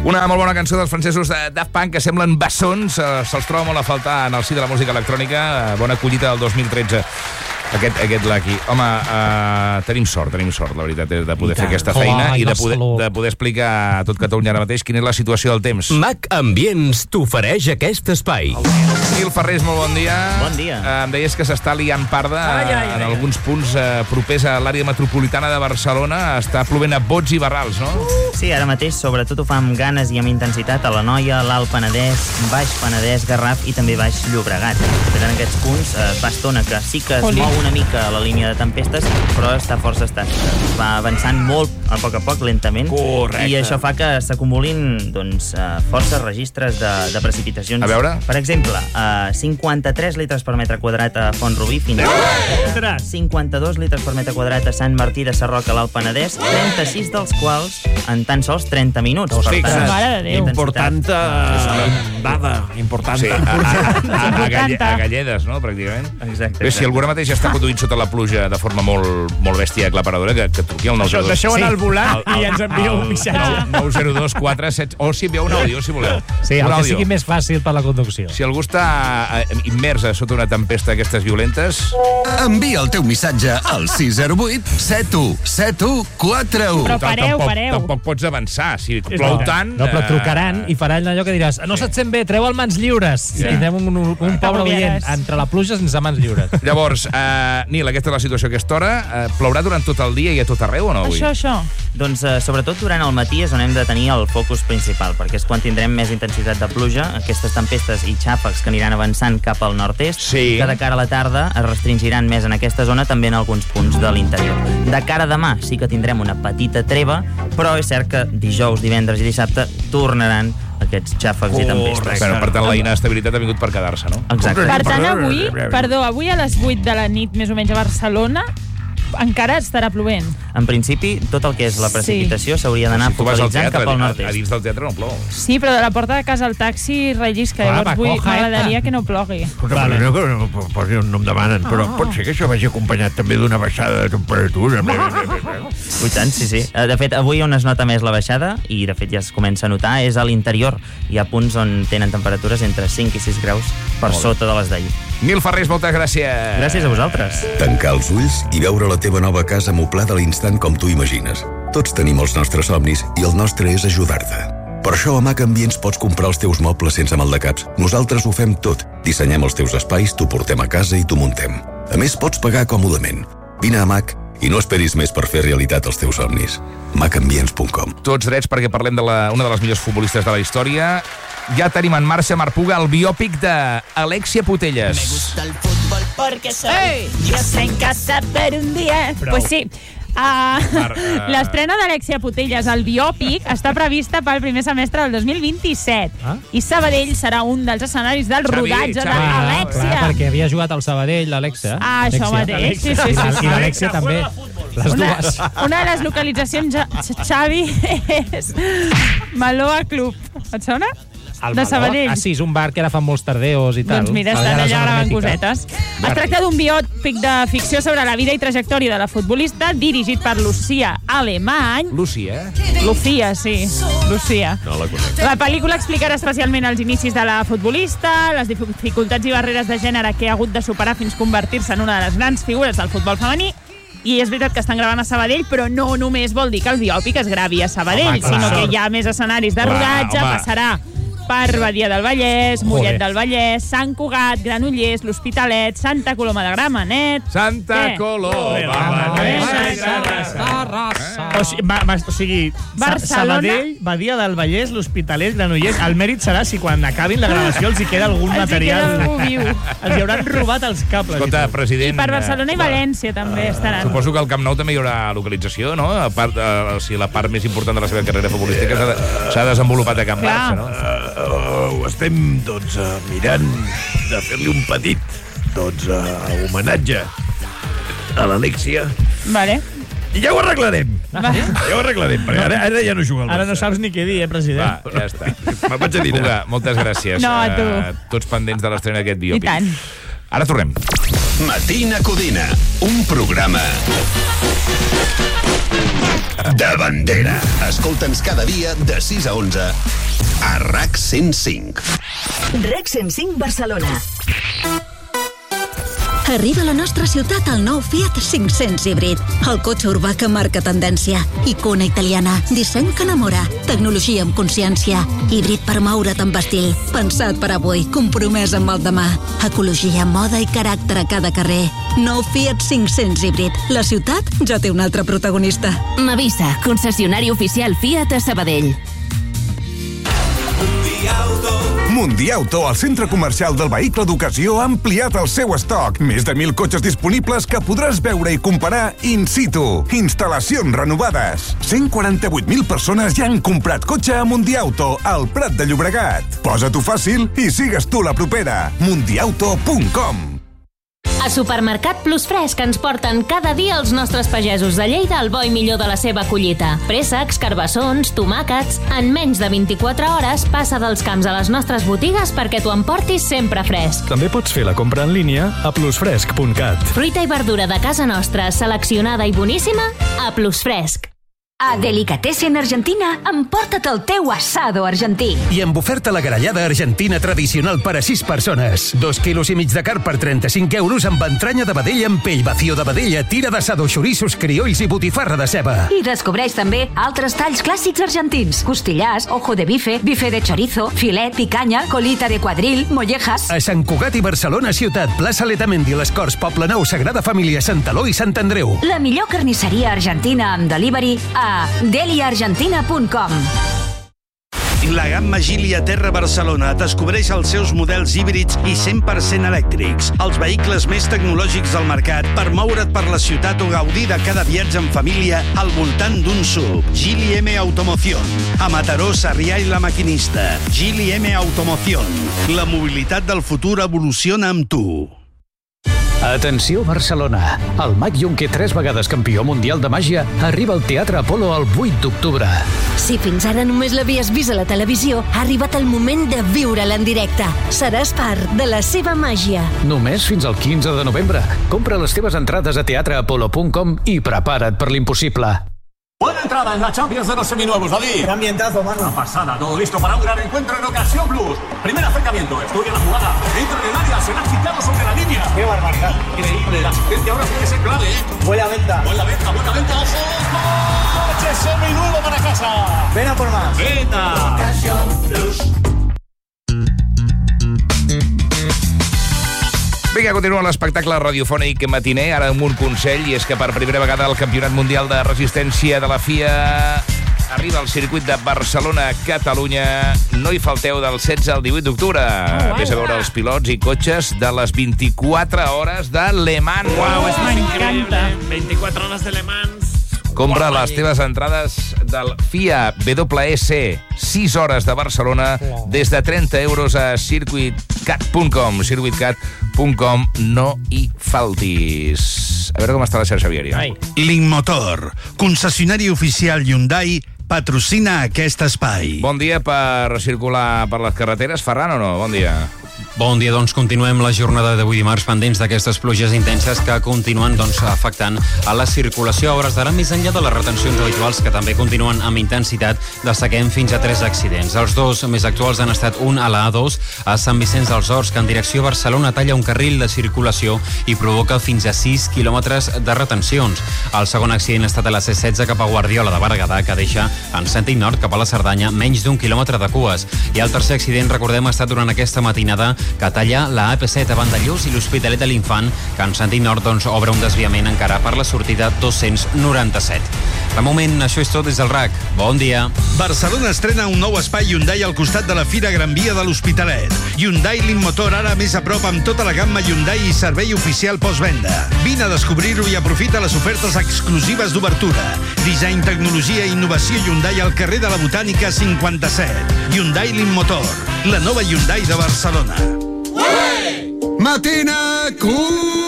Una molt bona cançó dels francesos de Daft Punk que semblen bessons, se'ls troba molt a faltar en el si de la música electrònica. Bona collita del 2013. Aquest Lucky. Home, tenim sort, la veritat, de poder fer aquesta feina i de poder explicar a tot Catalunya ara mateix quina és la situació del temps. Mac Ambients t'ofereix aquest espai. Nil Ferrés, molt bon dia. Bon dia. Em deies que s'està liant parda en alguns punts propers a l'àrea metropolitana de Barcelona. Està plovent a bots i barrals, no? Sí, ara mateix sobretot ho fa amb ganes i amb intensitat a l'Anoia, l'Alt Penedès, Baix Penedès, Garraf i també Baix Llobregat. En aquests punts fa estona que sí que es mou una mica la línia de tempestes, però està força estàtica. Va avançant molt a poc, lentament. Correcte. I això fa que s'acumulin forces registres de precipitacions. A veure. Per exemple, 53 litres per metre quadrat a Font-rubí, fins a 52 litres per metre quadrat a Sant Martí de Sarroca, a l'Alt Penedès, 36 dels quals en tan sols 30 minuts. Hosti, mare de Déu. Important dada, important. Sí, a Galledes, no?, pràcticament. Exacte. Bé, si algú ara mateix està conduint sota la pluja de forma molt bèstia aclaparadora, que truqui al 902. Deixeu anar el volant i ens envieu un missatge. 902 47... O si envieu un àudio, si voleu. Sí, el que sigui més fàcil per la conducció. Si algú està immersa sota una tempesta d'aquestes violentes... Envia el teu missatge al 608 71 71 41. Però pareu. Tampoc pots avançar. Si plou tant... No, però trucaran i faran allò que diràs no se't sent bé, treu el mans lliures. I tindrem un pobre oient entre la pluja sense mans lliures. Llavors, Nil, aquesta és la situació a aquesta hora. Plourà durant tot el dia i a tot arreu o no avui? Això. Doncs sobretot durant el matí és on hem de tenir el focus principal, perquè és quan tindrem més intensitat de pluja, aquestes tempestes i xàfecs que aniran avançant cap al nord-est, sí. Que de cara a la tarda es restringiran més en aquesta zona, també en alguns punts de l'interior. De cara a demà sí que tindrem una petita treva, però és cert que dijous, divendres i dissabte tornaran aquests xàfecs i tempestes. Per tant, la inestabilitat ha vingut per quedar-se, no? Exacte. Per tant, avui a les 8 de la nit, més o menys, a Barcelona, encara estarà plovent. En principi, tot el que és la precipitació s'hauria d'anar focalitzant cap al nord-est. A dins del teatre no plou. Sí, però de la porta de casa al taxi rellisca. Llavors m'agradaria que no plogui. No posi on no em demanen, però pot ser que això vagi acompanyat també d'una baixada de temperatura. I tant, sí. De fet, avui on es nota més la baixada, i de fet ja es comença a notar, és a l'interior. Hi ha punts on tenen temperatures entre 5 i 6 graus per sota de les d'ahir. Nil Ferrés, moltes gràcies. Gràcies a vosaltres. Tancar els ulls i veure la teva nova casa amoblada a l'instant com tu imagines. Tots tenim els nostres somnis i el nostre és ajudar-te. Per això a Mac Ambients pots comprar els teus mobles sense maldecaps. Nosaltres ho fem tot. Dissenyem els teus espais, t'ho portem a casa i t'ho muntem. A més, pots pagar còmodament. Vine a Mac i no esperis més per fer realitat els teus somnis. macambients.com. Tots drets perquè parlem de una de les millors futbolistes de la història. Ja tenim en marxa, Marc Puga, el biòpic d'Alexia Putellas. Me gusta el fútbol porque soy Dios en casa per un día. Pues sí. L'estrena d'Alexia Putellas, el biòpic, està prevista pel primer semestre del 2027 i Sabadell serà un dels escenaris del rodatge d'Alexia. Perquè havia jugat al Sabadell, l'Alexia. Això mateix, sí. I l'Alexia també, les dues. Una de les localitzacions, Xavi, és Maloa Club. Et sona? De Sabadell. Ah, sí, és un bar que ara fan molts tardeos i tal. Doncs mira, estan allà gravant cosetes. Es tracta d'un biòpic de ficció sobre la vida i trajectòria de la futbolista, dirigit per Lucía Alemany. Lucía? Lucía, sí. Lucía. No la conec. La pel·lícula explicarà especialment els inicis de la futbolista, les dificultats i barreres de gènere que ha hagut de superar fins convertir-se en una de les grans figures del futbol femení. I és veritat que estan gravant a Sabadell, però no només vol dir que el biòpic es gravi a Sabadell, sinó que hi ha més escenaris de rodatge, passarà per Badia del Vallès, Mollet del Vallès, Sant Cugat, Granollers, l'Hospitalet, Santa Coloma de Gramenet... Santa Coloma de Gramenet. O sigui, Barcelona, Sabadell, Badia del Vallès, l'Hospitalet, Granollers... El mèrit serà si quan acabin la gravació els hi queda algun material. Els hi hauran robat els cables. Escolta, president... I per Barcelona i València també estaran. Suposo que al Camp Nou també hi haurà localització, no? A part, si la part més important de la seva carrera futbolística s'ha desenvolupat a Can Barça, no? Ho estem, mirant de fer-li un petit, homenatge a l'Alexia. Vale. I ja ho arreglarem. Perquè ara ja no juga al Barça. Ara no saps ni què dir, president. Va, ja està. Me'n vaig a dinar. Puga, moltes gràcies. No, a tu. Tots pendents de l'estrena d'aquest biòpic. I tant. Ara tornem. Matina Codina, un programa de bandera. Escolta'ns cada dia de 6 a 11 a RAC 105. RAC 105 Barcelona. Arriba a la nostra ciutat el nou Fiat 500 híbrid. El cotxe urbà que marca tendència. Icona italiana. Disseny que enamora. Tecnologia amb consciència. Híbrid per moure't amb estil. Pensat per avui. Compromès amb el demà. Ecologia, moda i caràcter a cada carrer. Nou Fiat 500 híbrid. La ciutat ja té un altre protagonista. Mavisa, concessionari oficial Fiat a Sabadell. Mundiauto, el centre comercial del vehicle d'ocasió, ha ampliat el seu estoc. Més de 1.000 cotxes disponibles que podràs veure i comparar in situ. Instal·lacions renovades. 148.000 persones ja han comprat cotxe a Mundiauto, al Prat de Llobregat. Posa-t'ho fàcil i sigues tu la propera. Mundiauto.com. A Supermercat Plus Fresc ens porten cada dia els nostres pagesos de Lleida al bo i millor de la seva collita. Préssecs, carbassons, tomàquets... En menys de 24 hores passa dels camps a les nostres botigues perquè t'ho emportis sempre fresc. També pots fer la compra en línia a plusfresc.cat. Fruita i verdura de casa nostra, seleccionada i boníssima, a Plus Fresc. A Delicatessen Argentina, emporta't el teu assado argentí. I amb oferta la grallada argentina tradicional per a 6 persones. 2,5 quilos de carn per 35 euros amb entranya de vedella amb pell, vacío de vedella, tira d'assado, xorissos, criolls i botifarra de ceba. I descobreix també altres talls clàssics argentins. Costillars, ojo de bife, bife de chorizo, filet, picanya, colita de cuadril, mollejas. A Sant Cugat i Barcelona ciutat, plaça Letamendi, Les Corts, Poblenou, Sagrada Família, Sant Eloi i Sant Andreu. La millor carnisseria argentina amb delivery a deliaargentina.com. La gamma Gili a Terra Barcelona descobreix els seus models híbrids i 100% elèctrics, els vehicles més tecnològics del mercat per moure't per la ciutat o gaudir de cada viatge en família al voltant d'un SUV. Gili M Automoción. A Mataró, Sarrià i La Maquinista. Gili M Automoción. La mobilitat del futur evoluciona amb tu. Atenció Barcelona! El mag Junquer, 3 vegades campió mundial de màgia, arriba al Teatre Apolo el 8 d'octubre. Si fins ara només l'havies vist a la televisió, ha arribat el moment de viure-la en directe. Seràs part de la seva màgia. Només fins al 15 de novembre. Compra les teves entrades a teatreapolo.com i prepara't per l'impossible. Buena entrada en la Champions de los seminuevos, David. Qué ambientazo, mano. Una pasada, todo listo para un gran encuentro en Ocasión Plus. Primer acercamiento, estudia la jugada. Entra en el área, se la ha quitado sobre la línea. Qué barbaridad. Increíble, la asistencia ahora tiene que ser clave, ¿eh? Buena venta. Buena venta, ojo. Coche seminuevo para casa. Ven a por más. Venga. Ocasión Plus. Vinga, continua l'espectacle radiofònic matiner, ara amb un consell, i és que per primera vegada el Campionat Mundial de Resistència de la FIA arriba al circuit de Barcelona-Catalunya. No hi falteu del 16 al 18 d'octubre. Ves a veure els pilots i cotxes de les 24 hores de Le Mans. Uau, és increïble. 24 hores de Le Mans. Compra les teves entrades del FIA WS 6 hores de Barcelona des de 30 euros a circuitcat.com. Circuitcat.com, no hi faltis. A veure com està la xarxa viària. Linkmotor, concessionari oficial Hyundai, patrocina aquest espai. Bon dia per circular per les carreteres, Ferran, o no? Bon dia. Bon dia, doncs continuem la jornada d'avui dimarts pendents d'aquestes pluges intenses que continuen afectant a la circulació a hores d'ara, més enllà de les retencions habituals que també continuen amb intensitat. Destaquem fins a 3 accidents. Els 2 més actuals han estat un a la A2 a Sant Vicenç dels Horts, que en direcció a Barcelona talla un carril de circulació i provoca fins a 6 quilòmetres de retencions. El segon accident ha estat a la C16 cap a Guardiola de Berguedà, que deixa en sentit nord cap a la Cerdanya menys d'1 quilòmetre de cues. I el tercer accident, recordem, ha estat durant aquesta matinada, que talla la AP7 a Vandellós i l'Hospitalet de l'Infant, que en sentit nord obre un desviament encara per la sortida 297. De moment, això és tot des del RAC. Bon dia. Barcelona estrena un nou espai Hyundai al costat de la Fira Gran Via de l'Hospitalet. Hyundai Linkmotor, ara més a prop amb tota la gamma Hyundai i servei oficial postvenda. Vine a descobrir-ho i aprofita les ofertes exclusives d'obertura. Disseny, tecnologia i innovació Hyundai al carrer de la Botànica 57. Hyundai Linkmotor, la nova Hyundai de Barcelona. Matina Codina.